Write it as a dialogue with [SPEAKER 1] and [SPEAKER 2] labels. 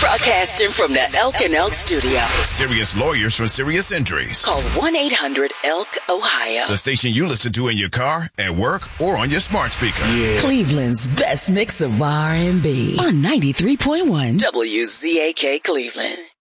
[SPEAKER 1] Broadcasting from the Elk and Elk studio.
[SPEAKER 2] Serious lawyers for serious injuries.
[SPEAKER 1] Call 1-800-ELK-OHIO.
[SPEAKER 2] The station you listen to in your car, at work, or on your smart speaker.
[SPEAKER 1] Yeah. Cleveland's best mix of R&B on 93.1 WZAK Cleveland.